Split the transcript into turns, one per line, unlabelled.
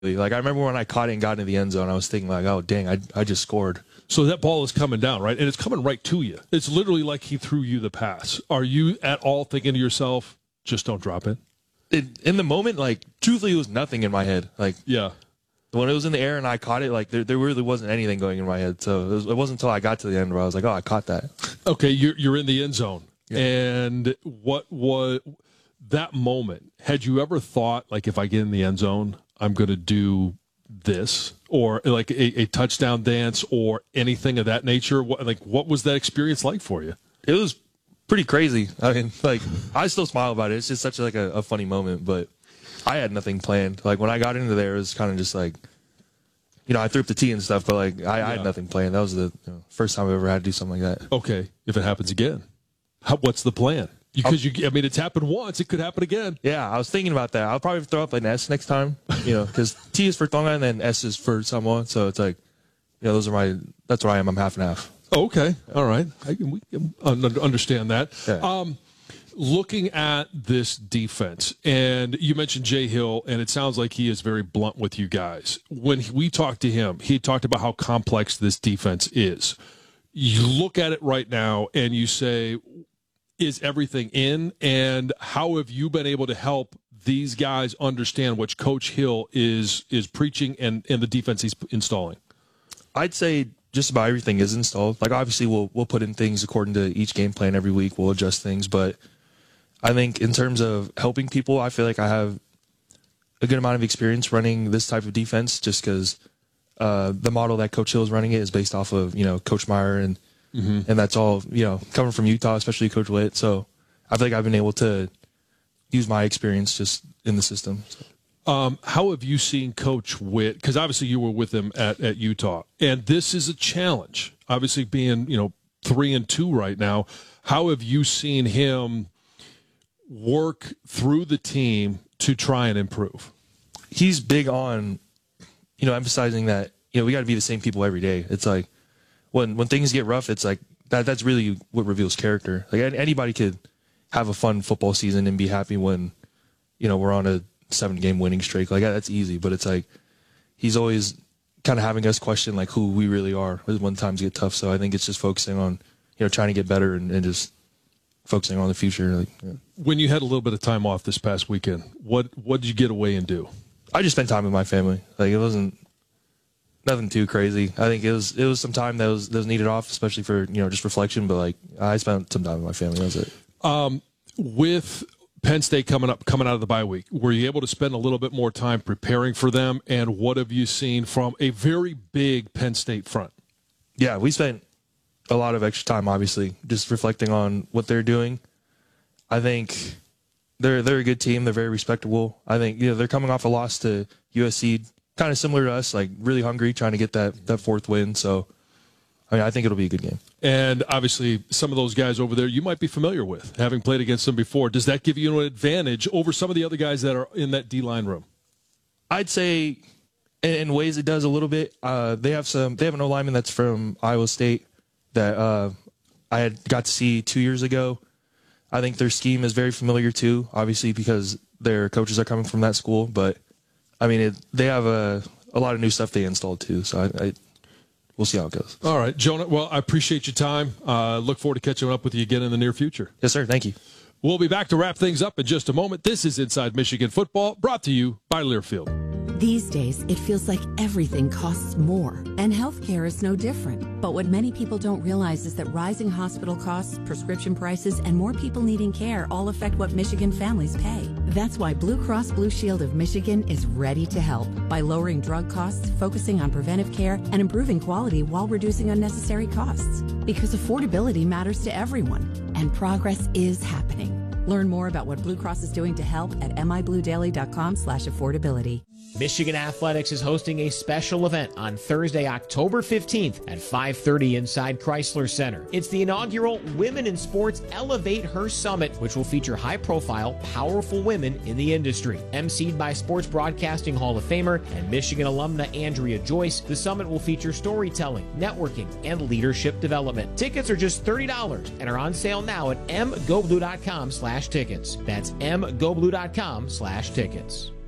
Like, I remember when I caught it and got into the end zone, I was thinking, like, oh, dang, I just scored.
So that ball is coming down, right? And it's coming right to you. It's literally like he threw you the pass. Are you at all thinking to yourself, just don't drop it?
In the moment, like, truthfully, it was nothing in my head. Like,
yeah.
When it was in the air and I caught it, like, there really wasn't anything going in my head. So it wasn't until I got to the end where I was like, oh, I caught that.
Okay, you're in the end zone.
Yeah.
And what was that moment? Had you ever thought, like, if I get in the end zone, I'm going to do this, or like a touchdown dance or anything of that nature? What was that experience like for you?
It was pretty crazy. I mean, like, I still smile about it. It's just such like a funny moment, but I had nothing planned. Like, when I got into there, it was kind of just like, I threw up the tee and stuff, but like I had nothing planned. That was the first time I ever had to do something like that.
Okay, if it happens again, what's the plan? Because it's happened once. It could happen again.
Yeah, I was thinking about that. I'll probably throw up an S next time, because T is for Tonga and then S is for Samoa. So it's like, that's where I am. I'm half and half.
Okay, all right. We can understand that.
Yeah.
Looking at this defense, and you mentioned Jay Hill, and it sounds like he is very blunt with you guys. When we talked to him, he talked about how complex this defense is. You look at it right now, and you say, is everything in? And how have you been able to help these guys understand what Coach Hill is preaching and the defense he's installing?
I'd say just about everything is installed. Like, obviously, we'll put in things according to each game plan every week. We'll adjust things, but I think in terms of helping people, I feel like I have a good amount of experience running this type of defense, just because the model that Coach Hill is running it is based off of Coach Meyer and that's all coming from Utah, especially Coach Witt. So I feel like I've been able to use my experience just in the system. So.
How have you seen Coach Witt? Because obviously you were with him at Utah, and this is a challenge. Obviously, being 3-2 right now, how have you seen him work through the team to try and improve?
He's big on emphasizing that we got to be the same people every day. It's like when things get rough, it's like that's really what reveals character. Like, anybody could have a fun football season and be happy when we're on a 7-game winning streak. Like, that's easy, but it's like he's always kind of having us question like who we really are when times get tough. So I think it's just focusing on trying to get better and just focusing on the future.
When you had a little bit of time off this past weekend, what did you get away and do?
I just spent time with my family. Like, it wasn't nothing too crazy. I think it was some time that was needed off, especially for just reflection. But like, I spent some time with my family. That was it.
With Penn State coming out of the bye week, were you able to spend a little bit more time preparing for them? And what have you seen from a very big Penn State front?
Yeah, we spent a lot of extra time, obviously, just reflecting on what they're doing. I think they're a good team. They're very respectable. I think they're coming off a loss to USC, kind of similar to us, like really hungry, trying to get that fourth win. So, I think it'll be a good game.
And obviously, some of those guys over there you might be familiar with, having played against them before. Does that give you an advantage over some of the other guys that are in that D-line room?
I'd say, in ways, it does a little bit. They have an O-lineman that's from Iowa State that I had got to see 2 years ago. I think their scheme is very familiar too, obviously because their coaches are coming from that school. But they have a lot of new stuff they installed too. So we'll see how it goes.
All right, Jonah. Well, I appreciate your time. Look forward to catching up with you again in the near future.
Yes, sir. Thank you.
We'll be back to wrap things up in just a moment. This is Inside Michigan Football, brought to you by Learfield.
These days, it feels like everything costs more, and healthcare is no different. But what many people don't realize is that rising hospital costs, prescription prices, and more people needing care all affect what Michigan families pay. That's why Blue Cross Blue Shield of Michigan is ready to help by lowering drug costs, focusing on preventive care, and improving quality while reducing unnecessary costs. Because affordability matters to everyone, and progress is happening. Learn more about what Blue Cross is doing to help at mibluedaily.com/affordability.
Michigan Athletics is hosting a special event on Thursday, October 15th at 5:30 inside Chrysler Center. It's the inaugural Women in Sports Elevate Her Summit, which will feature high-profile, powerful women in the industry. emceed by Sports Broadcasting Hall of Famer and Michigan alumna Andrea Joyce, the summit will feature storytelling, networking, and leadership development. Tickets are just $30 and are on sale now at mgoblue.com/tickets. That's mgoblue.com/tickets.